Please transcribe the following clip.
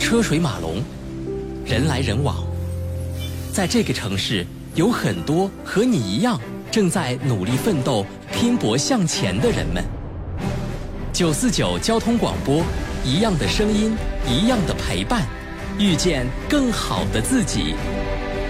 车水马龙，人来人往。在这个城市，有很多和你一样正在努力奋斗、拼搏向前的人们。949交通广播，一样的声音，一样的陪伴，遇见更好的自己。